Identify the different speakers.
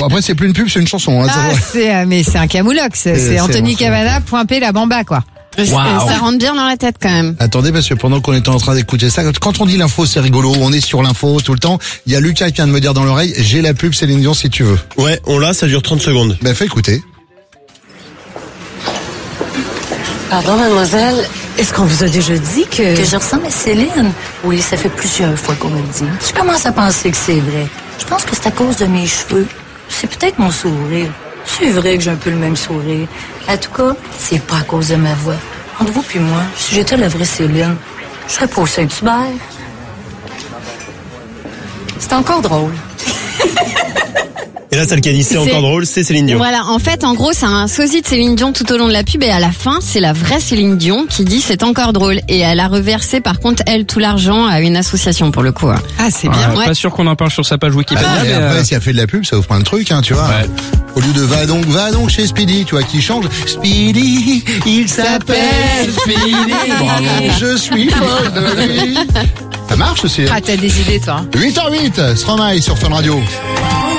Speaker 1: après, c'est plus une pub, c'est une chanson. Hein,
Speaker 2: mais c'est un camoulox. C'est Anthony Cavana, point P, la bamba, quoi.
Speaker 3: Wow. Ça rentre bien dans la tête quand même.
Speaker 1: Attendez, parce que pendant qu'on était en train d'écouter ça, quand on dit l'info, c'est rigolo, on est sur l'info tout le temps. Il y a Lucas qui vient de me dire dans l'oreille, j'ai la pub Céline Dion si tu veux.
Speaker 4: Ouais, on l'a, ça dure 30 secondes.
Speaker 1: Ben fais écouter.
Speaker 5: Pardon, mademoiselle, est-ce qu'on vous a déjà dit que je ressemble à Céline? Oui, ça fait plusieurs fois qu'on me le dit. Je commence à penser que c'est vrai. Je pense que c'est à cause de mes cheveux. C'est peut-être mon sourire. C'est vrai que j'ai un peu le même sourire. En tout cas, c'est pas à cause de ma voix. Entre vous puis moi, si j'étais la vraie Céline, je serais pas au Saint-Hubert. C'est encore drôle.
Speaker 4: Et là, celle qui a dit c'est encore drôle, c'est Céline Dion.
Speaker 3: Voilà, en fait, en gros, c'est un sosie de Céline Dion tout au long de la pub et à la fin, c'est la vraie Céline Dion qui dit c'est encore drôle. Et elle a reversé, par contre, elle, tout l'argent à une association pour le coup.
Speaker 2: Ah, c'est bien.
Speaker 6: Pas sûr qu'on en parle sur sa page Wikipédia.
Speaker 1: Et après, si elle fait de la pub, ça ouvre plein de trucs, hein, tu vois.
Speaker 6: Ouais.
Speaker 1: Au lieu de va donc chez Speedy, tu vois, qui change. Speedy, il s'appelle Speedy. Bravo. Je suis folle de lui. Ça marche aussi.
Speaker 2: Ah, t'as des idées, toi.
Speaker 1: 8h08, Stromae sur Fun Radio.